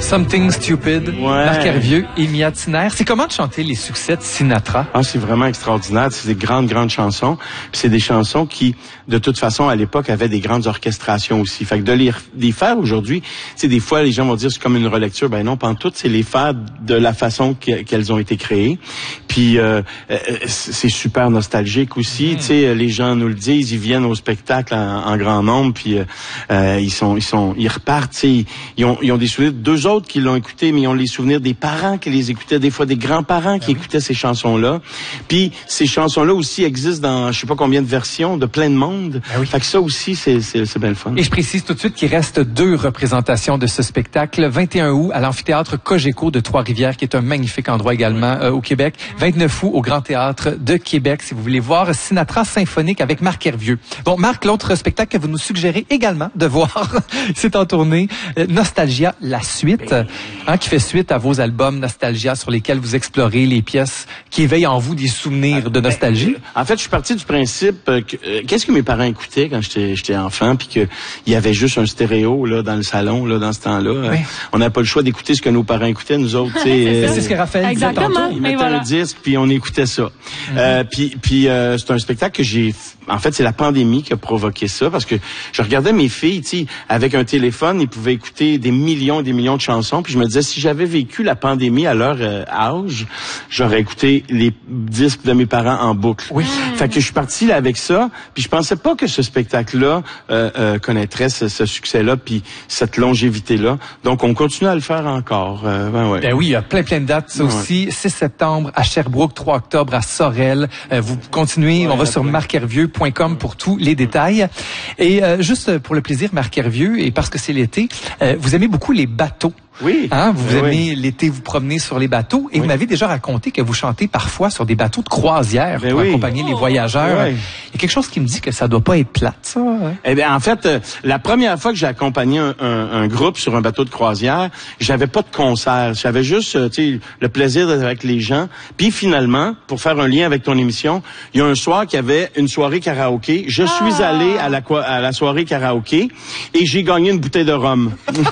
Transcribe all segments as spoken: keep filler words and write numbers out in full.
Something Stupid, Ouais. Marc Hervieux et Mia Tiner. C'est comment de chanter les succès de Sinatra? Ah, c'est vraiment extraordinaire. C'est des grandes, grandes chansons. Puis c'est des chansons qui, de toute façon, à l'époque, avaient des grandes orchestrations aussi. Fait que de les, les faire aujourd'hui, c'est des fois, les gens vont dire c'est comme une relecture. Ben non, pantoute, c'est les faire de la façon qu'elles ont été créées. Puis euh, c'est super nostalgique aussi. Mmh. Tu sais, les gens nous le disent, ils viennent au spectacle en, en grand nombre, puis euh, ils sont, ils sont, ils repartent. Tu sais, ils ont, ils ont des souvenirs. Deux autres qui l'ont écouté, mais ils ont les souvenirs des parents qui les écoutaient, des fois des grands-parents qui ah oui. écoutaient ces chansons-là. Puis ces chansons-là aussi existent dans je sais pas combien de versions, de plein de monde. Ah oui. Fait que ça aussi, c'est, c'est, c'est bien le fun. Et je précise tout de suite qu'il reste deux représentations de ce spectacle. Le vingt et un août à l'amphithéâtre Cogeco de Trois-Rivières, qui est un magnifique endroit également euh, au Québec. vingt-neuf août au Grand Théâtre de Québec, si vous voulez voir Sinatra symphonique avec Marc Hervieux. Bon, Marc, l'autre spectacle que vous nous suggérez également de voir, c'est en tournée euh, Nostalgia, la suite, hein, qui fait suite à vos albums Nostalgia sur lesquels vous explorez les pièces qui éveillent en vous des souvenirs de nostalgie. En fait, je suis parti du principe que euh, qu'est-ce que mes parents écoutaient quand j'étais j'étais enfant, puis que il y avait juste un stéréo là dans le salon là dans ce temps-là. Oui. On n'avait pas le choix d'écouter ce que nos parents écoutaient, nous autres. c'est, c'est ce que Raphaël disait tantôt. Ils mettaient voilà. un disque, puis on écoutait ça. Mm-hmm. Euh, puis puis euh, c'est un spectacle que j'ai. En fait, c'est la pandémie qui a provoqué ça, parce que je regardais mes filles, tu sais, avec un téléphone, ils pouvaient écouter des millions et des millions de chansons, puis je me disais, si j'avais vécu la pandémie à leur euh, âge, j'aurais écouté les disques de mes parents en boucle. Oui. Fait que je suis parti là avec ça, puis je pensais pas que ce spectacle-là euh, euh, connaîtrait ce, ce succès-là, puis cette longévité-là. Donc, on continue à le faire encore. Euh, ben, ouais. Ben oui, il y a plein, plein de dates, ça ouais. aussi. six septembre à Sherbrooke, trois octobre à Sorel. Euh, vous continuez, ouais, on va sur marc hervieux point com pour tous les détails. Et euh, juste pour le plaisir, Marc Hervieux, et parce que c'est l'été, euh, vous aimez beaucoup les bateaux. Oui. Hein, vous oui, aimez oui. l'été vous promener sur les bateaux et oui. vous m'avez déjà raconté que vous chantez parfois sur des bateaux de croisière ben pour oui. accompagner oh. les voyageurs. Oui. Il y a quelque chose qui me dit que ça doit pas être plate, ça. Hein? Eh bien, en fait, euh, la première fois que j'ai accompagné un, un, un groupe sur un bateau de croisière, j'avais pas de concert. J'avais juste, euh, tu sais, le plaisir d'être avec les gens. Puis finalement, pour faire un lien avec ton émission, il y a un soir qu'il y avait une soirée karaoké. Je ah. suis allé à la, à la soirée karaoké et j'ai gagné une bouteille de rhum.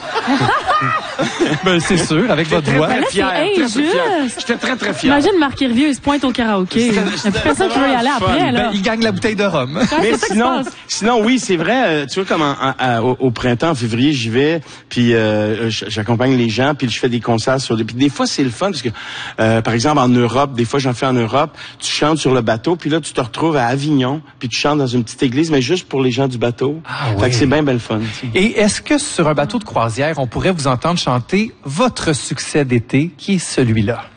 Ben, c'est sûr, avec votre voix. Ben là, fier, c'est très, très fier. J'étais très, très fier. Imagine Marc Hervieux, il se pointe au karaoké. Il n'y a plus personne qui veut y aller après, là. Ben, il gagne la bouteille de rhum. Ouais, mais sinon, sinon, oui, c'est vrai, euh, tu vois, comme en, en, en, au, au printemps, en février, j'y vais, puis euh, j'accompagne les gens, puis je fais des concerts sur des... Puis des fois, c'est le fun, parce que, euh, par exemple, en Europe, des fois, j'en fais en Europe, tu chantes sur le bateau, puis là, tu te retrouves à Avignon, puis tu chantes dans une petite église, mais juste pour les gens du bateau. Ah, fait oui. que c'est bien, bien le fun. T'sais. Et est-ce que sur un bateau de croisière, on pourrait vous entendre chanter votre succès d'été, qui est celui-là?